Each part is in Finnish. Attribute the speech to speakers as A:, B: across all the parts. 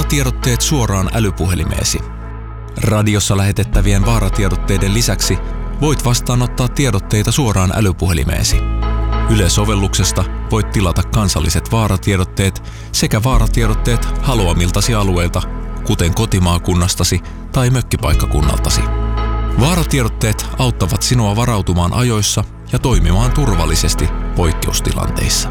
A: Vaaratiedotteet suoraan älypuhelimeesi. Radiossa lähetettävien vaaratiedotteiden lisäksi voit vastaanottaa tiedotteita suoraan älypuhelimeesi. Yle-sovelluksesta voit tilata kansalliset vaaratiedotteet sekä vaaratiedotteet haluamiltasi alueilta, kuten kotimaakunnastasi tai mökkipaikkakunnaltasi. Vaaratiedotteet auttavat sinua varautumaan ajoissa ja toimimaan turvallisesti poikkeustilanteissa.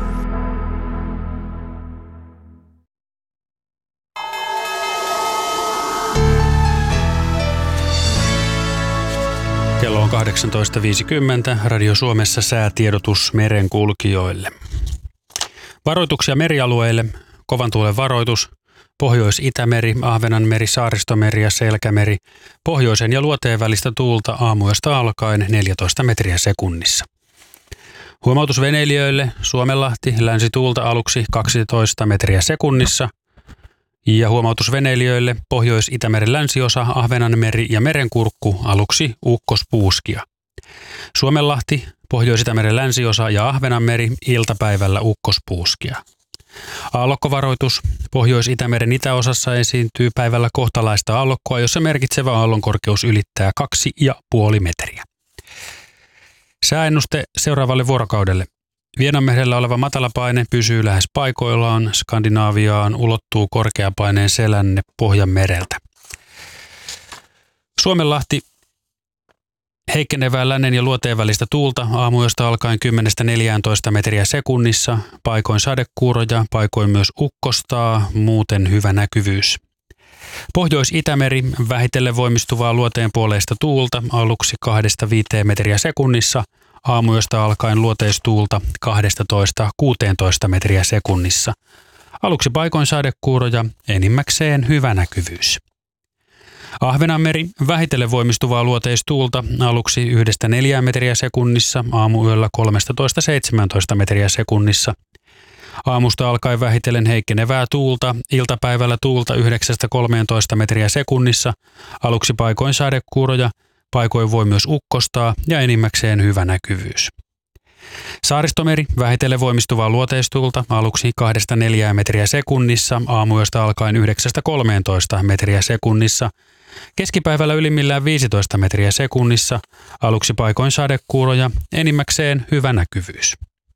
B: Kello on 18.50. Radio Suomessa säätiedotus merenkulkijoille. Varoituksia merialueille. Kovan tuulen varoitus. Pohjois-Itämeri, Ahvenanmeri, Saaristomeri ja Selkämeri. Pohjoisen ja luoteen välistä tuulta aamuyöstä alkaen 14 metriä sekunnissa. Huomautus veneilijöille. Suomenlahti, länsituulta aluksi 12 metriä sekunnissa. Ja huomautus veneilijöille. Pohjois-Itämeren länsiosa, Ahvenanmeri ja Merenkurkku aluksi ukkospuuskia. Suomenlahti, Pohjois-Itämeren länsiosa ja Ahvenanmeri iltapäivällä ukkospuuskia. Aallokkovaroitus. Pohjois-Itämeren itäosassa esiintyy päivällä kohtalaista aallokkoa, jossa merkitsevä aallonkorkeus ylittää 2,5 metriä. Sääennuste seuraavalle vuorokaudelle. Vienanmerellä oleva matalapaine pysyy lähes paikoillaan. Skandinaaviaan ulottuu korkeapaineen selänne Pohjanmereltä. Suomenlahti. Heikkenevää lännen ja luoteen välistä tuulta aamuyöstä alkaen 10-14 metriä sekunnissa. Paikoin sadekuuroja, paikoin myös ukkostaa, muuten hyvä näkyvyys. Pohjois-Itämeri, vähitellen voimistuvaa luoteen puoleista tuulta aluksi 2-5 metriä sekunnissa. Aamuyöstä alkaen luoteistuulta 12-16 metriä sekunnissa. Aluksi paikoin sadekuuroja, enimmäkseen hyvä näkyvyys. Ahvenanmeri, vähitellen voimistuvaa luoteistuulta aluksi 1-4 metriä sekunnissa, aamuyöllä 13-17 metriä sekunnissa. Aamusta alkaen vähitellen heikkenevää tuulta, iltapäivällä tuulta 9-13 metriä sekunnissa, aluksi paikoin sadekuuroja, paikoin voi myös ukkostaa ja enimmäkseen hyvä näkyvyys. Saaristomeri, vähitellen voimistuvaa luoteistuulta aluksi 2-4 metriä sekunnissa, aamuyöstä alkaen 9-13 metriä sekunnissa. Keskipäivällä ylimmillään 15 metriä sekunnissa, aluksi paikoin sadekuuroja, enimmäkseen hyvä näkyvyys.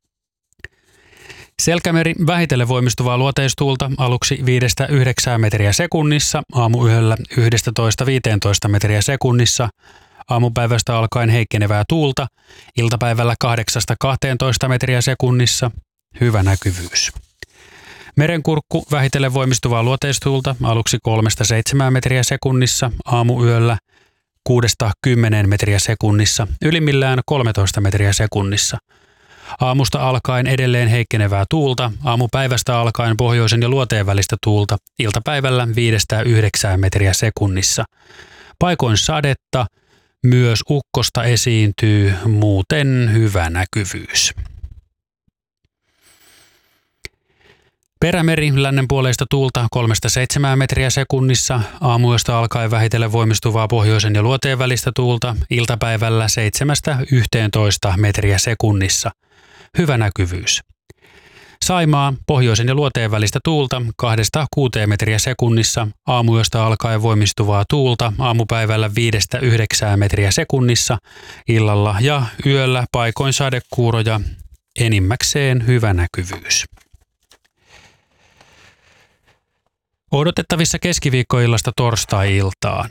B: Selkämeri, vähitellen voimistuvaa luoteistuulta aluksi 5-9 metriä sekunnissa, aamuyöllä 11-15 metriä sekunnissa. Aamupäivästä alkaen heikkenevää tuulta, iltapäivällä 8-12 metriä sekunnissa, hyvä näkyvyys. Merenkurkku, vähitellen voimistuvaa luoteistuulta aluksi 3-7 metriä sekunnissa, aamuyöllä 6-10 metriä sekunnissa, ylimmillään 13 metriä sekunnissa. Aamusta alkaen edelleen heikkenevää tuulta, aamupäivästä alkaen pohjoisen ja luoteen välistä tuulta, iltapäivällä 5-9 metriä sekunnissa. Paikoin sadetta, myös ukkosta esiintyy, muuten hyvä näkyvyys. Perämeri, lännenpuoleista tuulta 3-7 metriä sekunnissa, aamuyöstä alkaen vähitellen voimistuvaa pohjoisen ja luoteen välistä tuulta, iltapäivällä 7-11 metriä sekunnissa. Hyvä näkyvyys. Saimaa, pohjoisen ja luoteen välistä tuulta 2-6 metriä sekunnissa, aamuyöstä alkaen voimistuvaa tuulta, aamupäivällä 5-9 metriä sekunnissa, illalla ja yöllä paikoin sadekuuroja, enimmäkseen hyvä näkyvyys. Odotettavissa keskiviikkoillasta torstai-iltaan.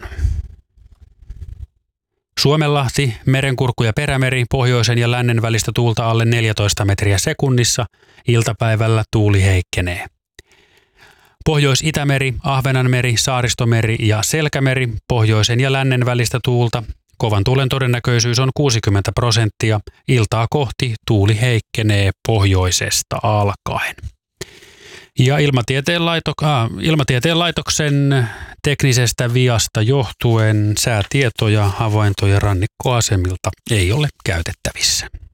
B: Suomenlahti, Merenkurkku ja Perämeri, pohjoisen ja lännen välistä tuulta alle 14 metriä sekunnissa, iltapäivällä tuuli heikkenee. Pohjois-Itämeri, Ahvenanmeri, Saaristomeri ja Selkämeri, pohjoisen ja lännen välistä tuulta, kovan tuulen todennäköisyys on 60%, iltaa kohti tuuli heikkenee pohjoisesta alkaen. Ja Ilmatieteen laitoksen teknisestä viasta johtuen säätietoja, havaintoja rannikkoasemilta ei ole käytettävissä.